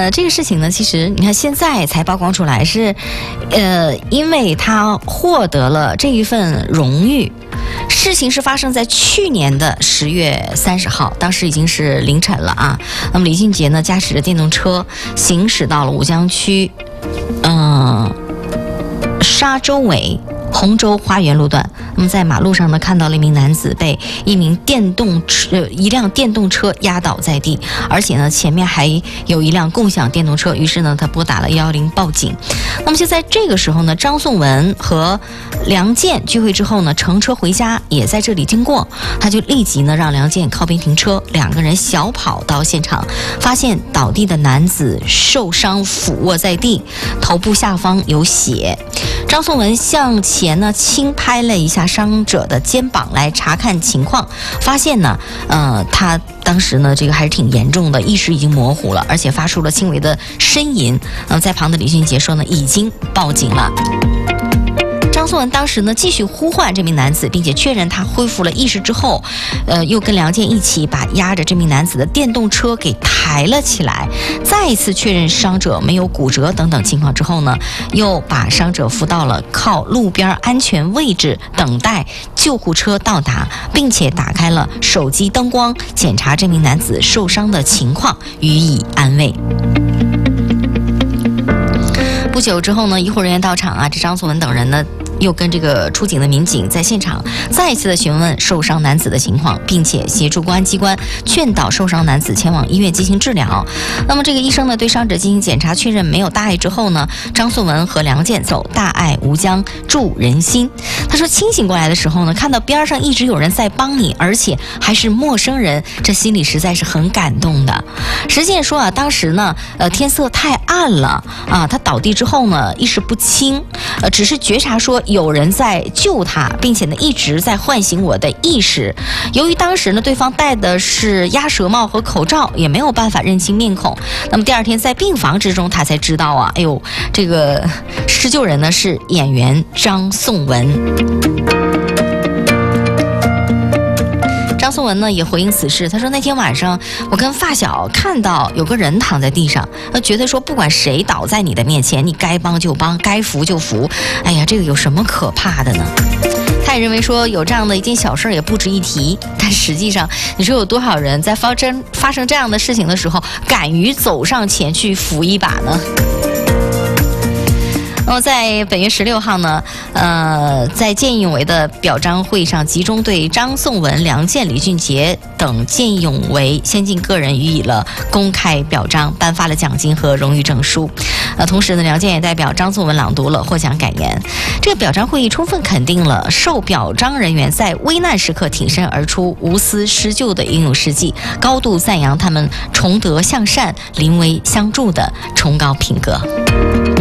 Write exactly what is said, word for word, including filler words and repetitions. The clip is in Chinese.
呃，这个事情呢，其实你看现在才曝光出来是，呃，因为他获得了这一份荣誉。事情是发生在去年的十月三十号，当时已经是凌晨了啊。那么李俊杰呢，驾驶着电动车行驶到了吴江区，嗯、呃，沙洲尾洪州花园路段。那么在马路上呢，看到了一名男子被一名电动车、呃、一辆电动车压倒在地，而且呢前面还有一辆共享电动车。于是呢，他拨打了一一零报警。那么就在这个时候呢，张颂文和梁健聚会之后呢，乘车回家也在这里经过，他就立即呢让梁健靠边停车，两个人小跑到现场，发现倒地的男子受伤俯卧在地，头部下方有血。张颂文向前呢轻拍了一下伤者的肩膀来查看情况，发现呢，呃，他当时呢这个还是挺严重的，意识已经模糊了，而且发出了轻微的呻吟。那么在旁的李俊杰说呢，已经报警了。张颂文当时呢继续呼唤这名男子，并且确认他恢复了意识之后，呃，又跟梁健一起把压着这名男子的电动车给抬了起来。再一次确认伤者没有骨折等等情况之后呢，又把伤者扶到了靠路边安全位置，等待救护车到达，并且打开了手机灯光，检查这名男子受伤的情况，予以安慰。不久之后呢，医护人员到场啊，这张颂文等人呢又跟这个出警的民警在现场再一次的询问受伤男子的情况，并且协助公安机关劝导受伤男子前往医院进行治疗。那么这个医生呢对伤者进行检查，确认没有大碍之后呢，张颂文和梁健走大爱吴江助人心。他说清醒过来的时候呢，看到边上一直有人在帮你，而且还是陌生人，这心里实在是很感动的。石健说啊，当时呢呃天色太暗了啊，他倒地之后呢意识不清，呃只是觉察说有人在救他，并且呢一直在唤醒我的意识。由于当时呢对方戴的是鸭舌帽和口罩，也没有办法认清面孔。那么第二天在病房之中，他才知道啊，哎呦，这个施救人呢是演员张颂文。张颂文呢也回应此事，他说那天晚上我跟发小看到有个人躺在地上，他觉得说不管谁倒在你的面前，你该帮就帮，该扶就扶，哎呀，这个有什么可怕的呢？他也认为说有这样的一件小事也不值一提，但实际上你说有多少人在发生发生这样的事情的时候敢于走上前去扶一把呢？那么在本月十六号呢，呃，在见义勇为的表彰会上，集中对张颂文、梁健、李俊杰等见义勇为先进个人予以了公开表彰，颁发了奖金和荣誉证书。呃，同时呢，梁健也代表张颂文朗读了获奖感言。这个表彰会议充分肯定了受表彰人员在危难时刻挺身而出、无私施救的英勇事迹，高度赞扬他们崇德向善、临危相助的崇高品格。